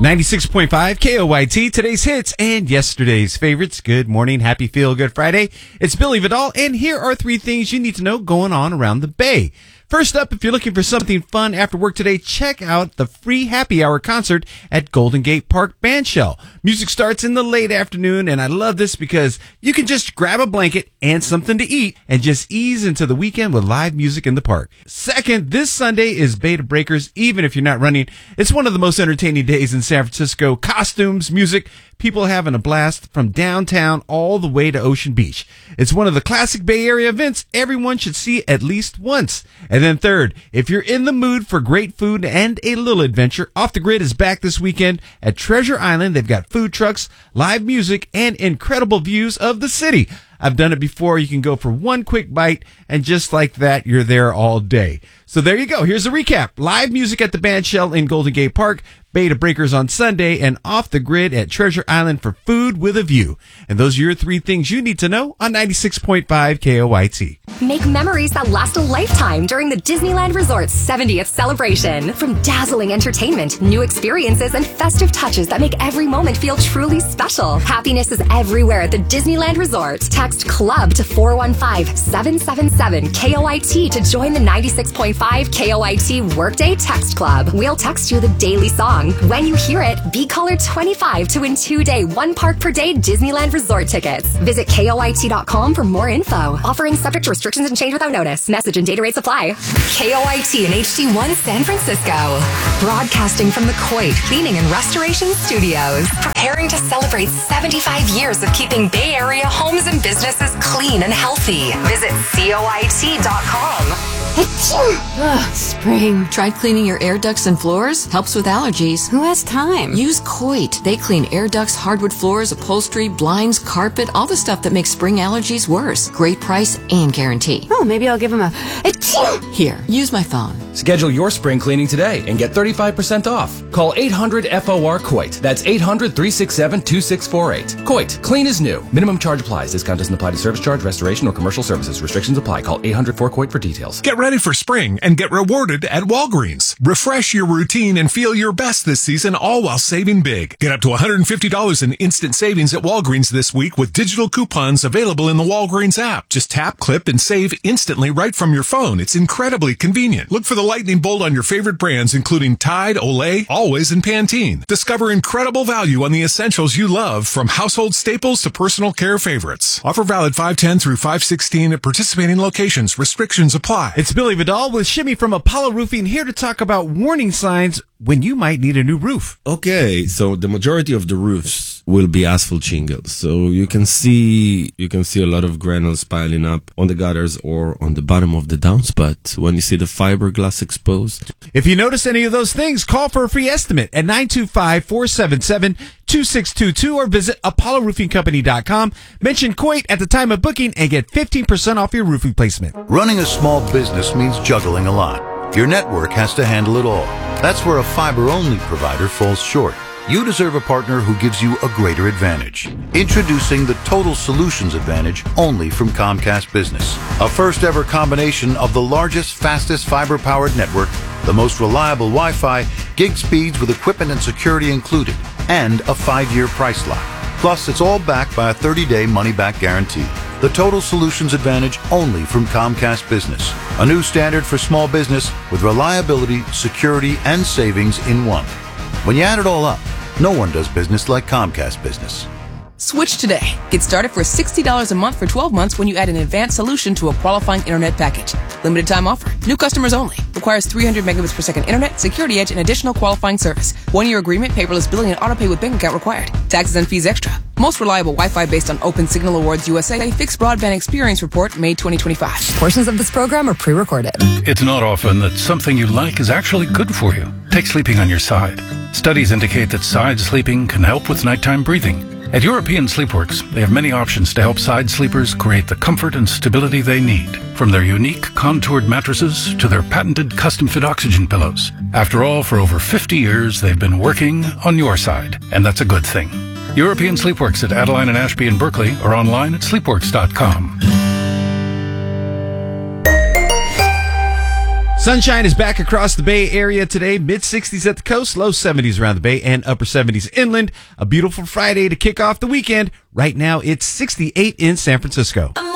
96.5 KOYT, today's hits and yesterday's favorites. Good morning, happy Feel Good Friday. It's Billy Vidal, and here are 3 things you need to know going on around the Bay. First up, if you're looking for something fun after work today, check out the free happy hour concert at Golden Gate Park Bandshell. Music starts in the late afternoon, and I love this because you can just grab a blanket and something to eat and just ease into the weekend with live music in the park. Second, this Sunday is Beta Breakers, even if you're not running. It's one of the most entertaining days in San Francisco. Costumes, music, people having a blast from downtown all the way to Ocean Beach. It's one of the classic Bay Area events everyone should see at least once. And then third, if you're in the mood for great food and a little adventure, Off the Grid is back this weekend at Treasure Island. They've got food trucks, live music, and incredible views of the city. I've done it before. You can go for one quick bite, and just like that, you're there all day. So there you go. Here's a recap. Live music at the Bandshell in Golden Gate Park, Beta Breakers on Sunday, and Off the Grid at Treasure Island for food with a view. And those are your 3 things you need to know on 96.5 KOYT. Make memories that last a lifetime during the Disneyland Resort's 70th celebration. From dazzling entertainment, new experiences, and festive touches that make every moment feel truly special. Happiness is everywhere at the Disneyland Resort. Text CLUB to 415-777-KOIT to join the 96.5 KOIT Workday Text Club. We'll text you the daily song. When you hear it, be caller 25 to win 2-day, 1 park per day Disneyland Resort tickets. Visit KOIT.com for more info. Offering subject to restrictions and change without notice. Message and data rates apply. KOIT and HD1 San Francisco. Broadcasting from the Coit Cleaning and Restoration Studios. Preparing to celebrate 75 years of keeping Bay Area homes and businesses clean and healthy. Visit KOIT.com. Ugh, spring. Tried cleaning your air ducts and floors? Helps with allergies. Who has time? Use Coit. They clean air ducts, hardwood floors, upholstery, blinds, carpet, all the stuff that makes spring allergies worse. Great price and guarantee. Oh, maybe I'll give him a... Here, use my phone. Schedule your spring cleaning today and get 35% off. Call 800-FOR-COIT. That's 800-367-2648. Coit. Clean is new. Minimum charge applies. Discount doesn't apply to service charge, restoration, or commercial services. Restrictions apply. Call 800-4-COIT for details. Get ready for spring and get rewarded at Walgreens. Refresh your routine and feel your best this season, all while saving big. Get up to $150 in instant savings at Walgreens this week with digital coupons available in the Walgreens app. Just tap, clip, and save instantly right from your phone. It's incredibly convenient. Look for the lightning bolt on your favorite brands, including Tide, Olay, Always, and Pantene. Discover incredible value on the essentials you love, from household staples to personal care favorites. Offer valid 5/10 through 5/16 at participating locations. Restrictions apply. It's Billy Vidal with Shimmy from Apollo Roofing, here to talk about warning signs when you might need a new roof. Okay, so the majority of the roofs will be asphalt shingles. So you can see a lot of granules piling up on the gutters or on the bottom of the downspout when you see the fiberglass exposed. If you notice any of those things, call for a free estimate at 925-477-2622 or visit ApolloRoofingCompany.com. Mention Coit at the time of booking and get 15% off your roof replacement. Running a small business means juggling a lot. Your network has to handle it all. That's where a fiber-only provider falls short. You deserve a partner who gives you a greater advantage. Introducing the Total Solutions Advantage only from Comcast Business. A first-ever combination of the largest, fastest fiber-powered network, the most reliable Wi-Fi, gig speeds with equipment and security included, and a 5-year price lock. Plus, it's all backed by a 30-day money-back guarantee. The Total Solutions Advantage only from Comcast Business. A new standard for small business with reliability, security, and savings in one. When you add it all up, no one does business like Comcast Business. Switch today. Get started for $60 a month for 12 months when you add an advanced solution to a qualifying internet package. Limited time offer. New customers only. Requires 300 megabits per second internet, security edge, and additional qualifying service. 1-year agreement, paperless billing, and autopay with bank account required. Taxes and fees extra. Most reliable Wi-Fi based on Open Signal Awards USA Fixed Broadband Experience Report, May 2025. Portions of this program are pre-recorded. It's not often that something you like is actually good for you. Take sleeping on your side. Studies indicate that side sleeping can help with nighttime breathing. At European Sleepworks, they have many options to help side sleepers create the comfort and stability they need, from their unique contoured mattresses to their patented custom-fit oxygen pillows. After all, for over 50 years, they've been working on your side, and that's a good thing. European Sleepworks at Adeline and Ashby in Berkeley, or online at sleepworks.com. Sunshine is back across the Bay Area today. Mid-60s at the coast, low 70s around the Bay, and upper 70s inland. A beautiful Friday to kick off the weekend. Right now, it's 68 in San Francisco.